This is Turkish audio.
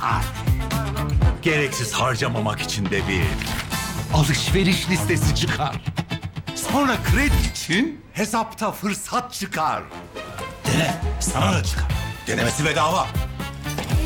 çıkar. Gereksiz harcamamak için de bir alışveriş listesi çıkar. Sonra kredi için hesapta fırsat çıkar. Dene, sana da çıkar. Denemesi bedava.